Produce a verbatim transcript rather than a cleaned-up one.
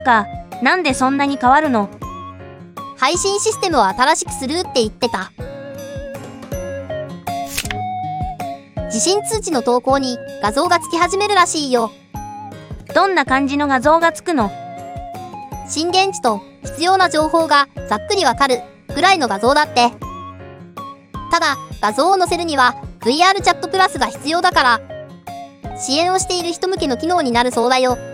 か、なんでそんなに変わるの？ 配信システムを新しくするって言ってた。地震通知の投稿に画像がつき始めるらしいよ。 どんな感じの画像がつくの？ 震源地と必要な情報がざっくりわかるぐらいの画像だって。ただ、画像を載せるには ブイアール チャットプラスが必要だから、支援をしている人向けの機能になるそうだよ。